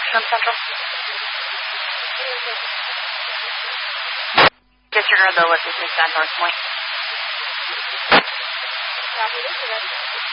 from Central. Disregard the location on North Point.